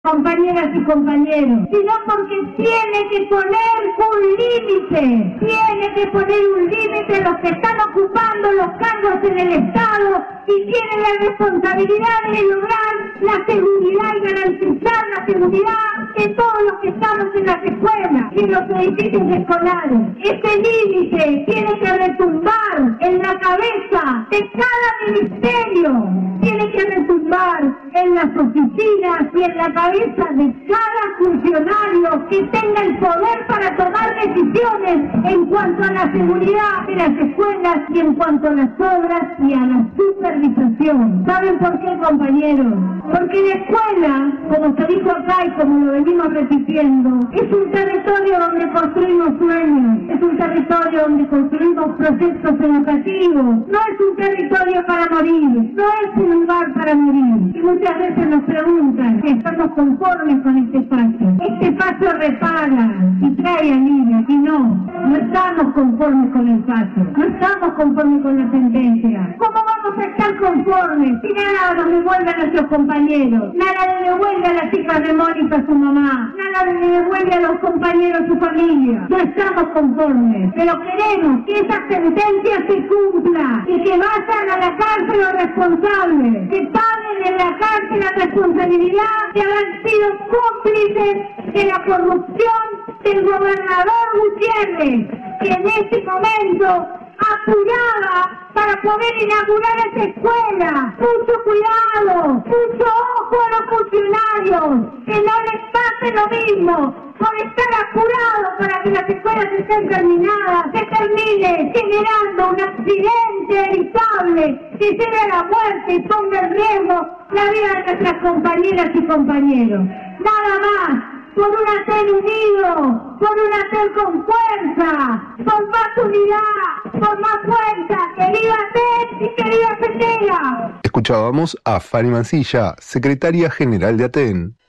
compañeras y compañeros, sino porque tiene que poner un límite, a los que están ocupando los cargos en el Estado y tienen la responsabilidad de lograr la seguridad y garantizar la seguridad de todos los que estamos en las escuelas y en los edificios escolares. Ese límite tiene que retumbar en la cabeza de cada ministerio, tiene que retumbar en las oficinas y en la cabeza de cada funcionario que tenga el poder para tomar decisiones en cuanto a la seguridad de las escuelas y en cuanto a las obras y a la supervisación. ¿Saben por qué, compañeros? Porque la escuela, como se dijo acá y como lo venimos repitiendo, es un territorio donde construimos sueños, es un territorio donde construimos proyectos educativos, no es un territorio para morir, no es un lugar para morir. Y muchas veces nos preguntan si estamos conformes con este espacio. Este espacio repara y trae alivio, y no estamos conformes con el espacio, no estamos conformes con la sentencia. ¿Cómo vamos a estar conformes si nada nos devuelve a nuestros compañeros? Nada le devuelve a las hijas de Mónica a su mamá, nada le devuelve a los compañeros su familia. No estamos conformes, pero queremos que esa sentencia se cumpla y que vayan a la cárcel los responsables, que paguen en la cárcel la responsabilidad de haber sido cómplices de la corrupción del gobernador Gutiérrez, que en ese momento apuraba para poder inaugurar esa escuela. Mucho cuidado, mucho ojo a los funcionarios, que no les pase lo mismo por estar apurados para que las escuelas estén terminadas, se termine generando un accidente evitable que lleve a la muerte y ponga en riesgo la vida de nuestras compañeras y compañeros. Nada más. Por un ATEN unido, por un ATEN con fuerza, por más unidad, por más fuerza. ¡Que viva ATEN y que viva Petela! Escuchábamos a Fanny Mansilla, secretaria general de ATEN.